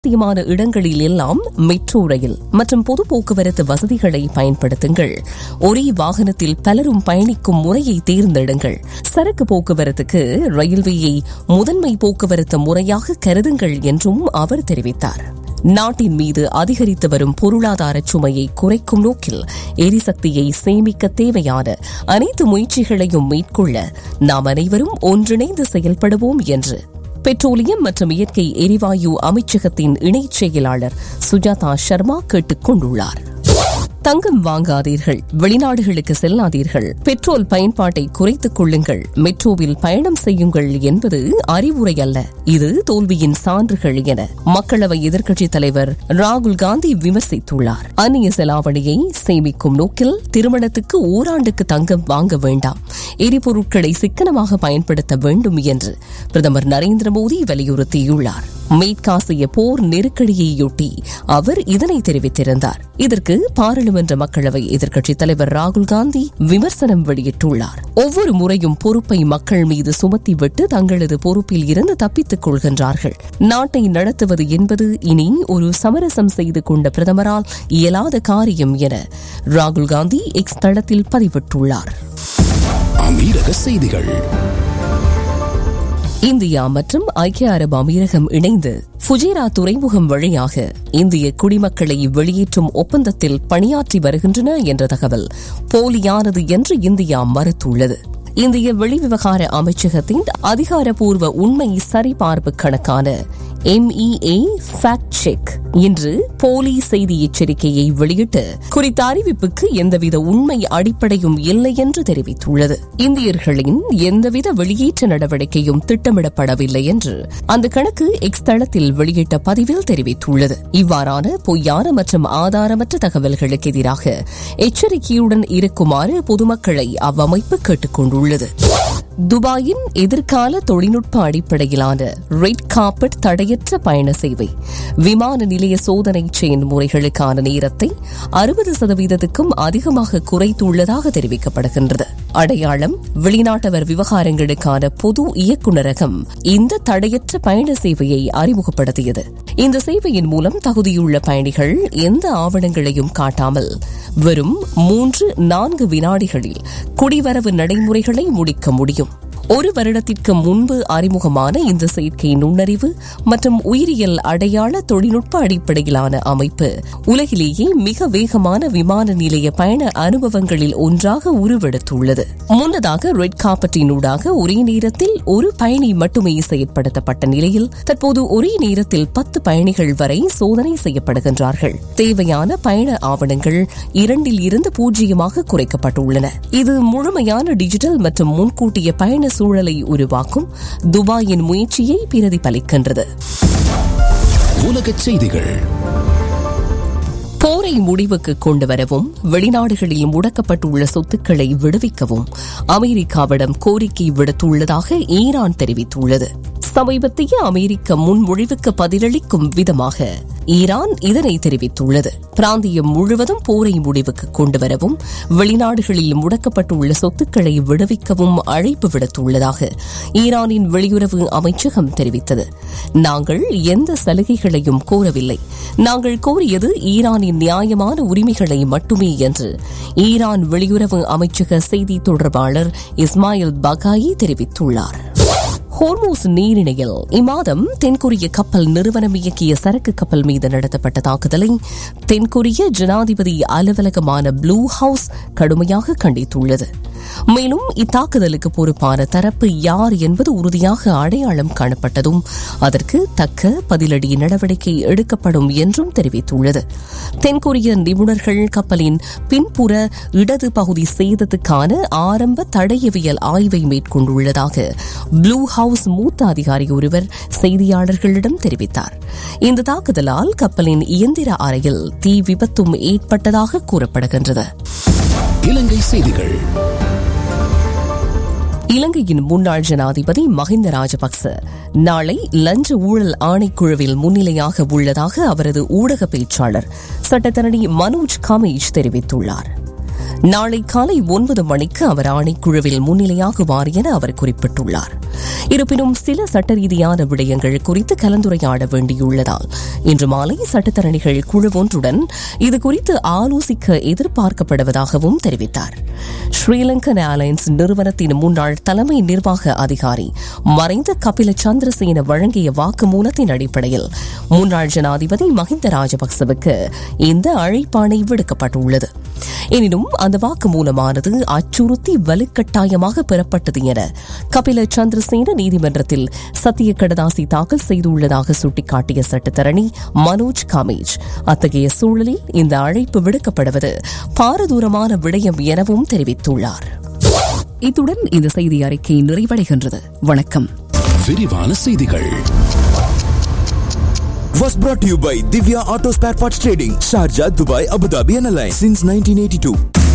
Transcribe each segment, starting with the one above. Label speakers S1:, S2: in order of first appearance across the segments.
S1: முக்கியமான இடங்களில் எல்லாம் மெட்ரோ ரயில் மற்றும் பொது போக்குவரத்து வசதிகளை பயன்படுத்துங்கள். ஒரே வாகனத்தில் பலரும் பயணிக்கும் முறையை தேர்ந்தெடுங்கள். சரக்கு போக்குவரத்துக்கு ரயில்வேயை முதன்மை போக்குவரத்து முறையாக கருதுங்கள் என்றும் அவர் தெரிவித்தார். நாட்டின் மீது அதிகரித்து வரும் பொருளாதார சுமையை குறைக்கும் நோக்கில் எரிசக்தியை சேமிக்க தேவையான அனைத்து முயற்சிகளையும் மேற்கொள்ள நாம் அனைவரும் ஒன்றிணைந்து செயல்படுவோம் என்று பெட்ரோலியம் மற்றும் இயற்கை எரிவாயு அமைச்சகத்தின் இணைச் செயலாளர் சுஜாதா சர்மா கேட்டுக் கொண்டுள்ளார். தங்கம் வாங்காதீர்கள், வெளிநாடுகளுக்கு செல்லாதீர்கள், பெட்ரோல் பயன்பாட்டை குறைத்துக் கொள்ளுங்கள், மெட்ரோவில் பயணம் செய்யுங்கள் என்பது அறிவுரை அல்ல, இது தோல்வியின் சான்றுகள் என மக்களவை எதிர்க்கட்சித் தலைவர் ராகுல் காந்தி விமர்சித்துள்ளார். அந்நிய செலாவணியை சேமிக்கும் நோக்கில் திருமணத்துக்கு ஓராண்டுக்கு தங்கம் வாங்க வேண்டாம், எரிபொருட்களை சிக்கனமாக பயன்படுத்த வேண்டும் என்று பிரதமர் நரேந்திர மோடி வலியுறுத்தியுள்ளார். மேற்காசிய போர் நெருக்கடியையொட்டி அவர் இதனை தெரிவித்திருந்தார். இதற்கு பாராளுமன்ற மக்களவை எதிர்க்கட்சித் தலைவர் ராகுல் காந்தி விமர்சனம் வெளியிட்டுள்ளார். ஒவ்வொரு முறையும் பொறுப்பை மக்கள் மீது சுமத்திவிட்டு தங்களது பொறுப்பில் இருந்து தப்பித்துக் கொள்கின்றார்கள். நாட்டை நடத்துவது என்பது இனி ஒரு சமரசம் செய்து கொண்ட பிரதமரால் இயலாத காரியம் என ராகுல் காந்தி எக்ஸ் தளத்தில் பதிவிட்டுள்ளார்.
S2: அமீரக செய்திகள்.
S1: இந்தியா மற்றும் ஐக்கிய அரபு அமீரகம் இணைந்து ஃபுஜேரா துறைமுகம் வழியாக இந்திய குடிமக்களை வெளியேற்றும் ஒப்பந்தத்தில் பணியாற்றி வருகின்றன என்ற தகவல் போலியானது என்று இந்தியா மறுத்துள்ளது. இந்திய வெளிவிவகார அமைச்சகத்தின் அதிகாரப்பூர்வ உண்மை சரிபார்ப்பு கணக்கான MEA ஃபேக்ட் செக் இன்று போலி செய்தி எச்சரிக்கையை வெளியிட்டு குறித்த அறிவிப்புக்கு எந்தவித உண்மை அடிப்படையும் இல்லை என்று தெரிவித்துள்ளது. இந்தியர்களின் எந்தவித வெளியேற்ற நடவடிக்கையும் திட்டமிடப்படவில்லை என்று அந்த கணக்கு எக்ஸ் தளத்தில் வெளியிட்ட பதிவில் தெரிவித்துள்ளது. இவ்வாறான பொய்யான மற்றும் ஆதாரமற்ற தகவல்களுக்கு எதிராக எச்சரிக்கையுடன் இருக்குமாறு பொதுமக்களை அவ்வமைப்பு கேட்டுக் கொண்டுள்ளது. துபாயின் எதிர்கால தொழில்நுட்ப அடிப்படையிலான ரெட் கார்பெட் தடையற்ற பயண சேவை விமான நிலைய சோதனை செயல்முறைகளுக்கான நேரத்தை 60% அதிகமாக குறைத்துள்ளதாக தெரிவிக்கப்படுகின்றது. அடையாளம் வெளிநாட்டவர் விவகாரங்களுக்கான பொது இயக்குநரகம் இந்த தடையற்ற பயண சேவையை அறிமுகப்படுத்தியது. இந்த சேவையின் மூலம் தகுதியுள்ள பயணிகள் எந்த ஆவணங்களையும் காட்டாமல் வெறும் 3-4 வினாடிகளில் குடிவரவு நடைமுறைகளை முடிக்க முடியும். ஒரு வருடத்திற்கு முன்பு அறிமுகமான இந்த செயற்கை நுண்ணறிவு மற்றும் உயிரியல் அடையாள தொழில்நுட்ப அடிப்படையிலான அமைப்பு உலகிலேயே மிக வேகமான விமான நிலைய பயண அனுபவங்களில் ஒன்றாக உருவெடுத்துள்ளது. முன்னதாக ரெட் கார்பெட்டினூடாக ஒரே நேரத்தில் ஒரு பயணி மட்டுமே செயற்படுத்தப்பட்ட நிலையில் தற்போது ஒரே நேரத்தில் 10 பயணிகள் வரை சோதனை செய்யப்படுகின்றார்கள். தேவையான பயண ஆவணங்கள் 2 0 குறைக்கப்பட்டுள்ளன. இது முழுமையான டிஜிட்டல் மற்றும் முன்கூட்டிய பயண சூழலை உருவாக்கும் துபாயின் முயற்சியை பிரதிபலிக்கின்றது.
S2: உலகச் செய்திகள்.
S1: போரை முடிவுக்கு கொண்டுவரவும் வெளிநாடுகளில் முடக்கப்பட்டுள்ள சொத்துக்களை விடுவிக்கவும் அமெரிக்காவிடம் கோரிக்கை விடுத்துள்ளதாக ஈரான் தெரிவித்துள்ளது. சமீபத்திய அமெரிக்க முன்மொழிவுக்கு பதிலளிக்கும் விதமாக ஈரான் இதனை தெரிவித்துள்ளது. பிராந்தியம் முழுவதும் போரை முடிவுக்கு கொண்டுவரவும் வெளிநாடுகளில் முடக்கப்பட்டுள்ள சொத்துக்களை விடுவிக்கவும் அழைப்பு விடுத்துள்ளதாக ஈரானின் வெளியுறவு அமைச்சகம் தெரிவித்தது. நாங்கள் எந்த சலுகைகளையும் கோரவில்லை, நாங்கள் கோரியது ஈரானின் நியாயமான உரிமைகளை மட்டுமே என்று ஈரான் வெளியுறவு அமைச்சக செய்தி தொடர்பாளர் இஸ்மாயில் பகாயி தெரிவித்துள்ளார். ஹோர்மூஸ் நீரிணையில் இம்மாதம் தென்கொரிய கப்பல் நிறுவனம் இயக்கிய சரக்கு கப்பல் மீது நடத்தப்பட்ட தாக்குதலை தென்கொரிய ஜனாதிபதி அலுவலகமான ப்ளூ ஹவுஸ் கடுமையாக கண்டித்துள்ளது. மேலும் இத்தாக்குதலுக்கு பொறுப்பான தரப்பு யார் என்பது உறுதியாக அடையாளம் காணப்பட்டதும் அதற்கு தக்க பதிலடி நடவடிக்கை எடுக்கப்படும் என்றும் தெரிவித்துள்ளது. தென்கொரிய நிபுணர்கள் கப்பலின் பின்புற இடது பகுதி சேதத்துக்கான ஆரம்ப தடயவியல் ஆய்வை மேற்கொண்டுள்ளதாக ப்ளூ ஹவுஸ் மூத்த அதிகாரி ஒருவர் செய்தியாளர்களிடம் தெரிவித்தார். இந்த தாக்குதலால் கப்பலின் இயந்திர அறையில் தீ விபத்தும் ஏற்பட்டதாக கூறப்படுகின்றது.
S2: இலங்கை செய்திகள்.
S1: இலங்கையின் முன்னாள் ஜனாதிபதி மஹிந்த ராஜபக்ச நாளை லஞ்ச ஊழல் ஆணைக்குழுவில் முன்னிலையாக உள்ளதாக அவரது ஊடக பேச்சாளர் சட்டத்தரணி மனோஜ் கமேஷ் தெரிவித்துள்ளார். நாளை காலை 9 மணிக்கு அவர் ஆணைக்குழுவில் முன்னிலையாகுவார் என அவர் குறிப்பிட்டுள்ளார். இருப்பினும் சில சட்ட ரீதியான விடயங்கள் குறித்து கலந்துரையாட வேண்டியுள்ளதால் இன்று மாலை சட்டத்தரணிகள் குழு ஒன்றுடன் இதுகுறித்து ஆலோசிக்க எதிர்பார்க்கப்படுவதாகவும் தெரிவித்தார். ஸ்ரீலங்கன் ஏர்லைன்ஸ் நிறுவனத்தின் முன்னாள் தலைமை நிர்வாக அதிகாரி மறைந்த கபில சந்திரசேன வழங்கிய வாக்குமூலத்தின் அடிப்படையில் முன்னாள் ஜனாதிபதி மஹிந்த ராஜபக்சவுக்கு இந்த அழைப்பாணை விடுக்கப்பட்டுள்ளது. எனினும் அந்த வாக்குமூலமானது அச்சுறுத்தி வலுக்கட்டாயமாக பெறப்பட்டது என கபில சந்திரசேன நீதிமன்றத்தில் சத்திய கடதாசி தாக்கல் செய்துள்ளதாக சுட்டிக்காட்டிய சட்டத்தரணி மனோஜ் காமேஜ் அத்தகைய சூழலில் இந்த அழைப்பு விடுக்கப்படுவது பாரதூரமான விடயம் எனவும் தெரிவித்துள்ளார். இத்துடன் இந்த செய்தி அறிக்கை நிறைவடைகின்றது. வணக்கம்.
S2: விரிவான செய்திகள்
S3: was brought to you by Divya Auto Spare Parts Trading, Sharjah, Dubai, Abu Dhabi and Alliance since 1982.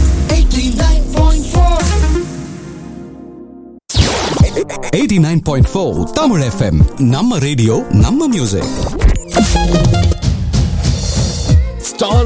S2: 89.4 Tamil FM. நம்ம ரேடியோ, நம்ம மியூசிக்.
S3: Star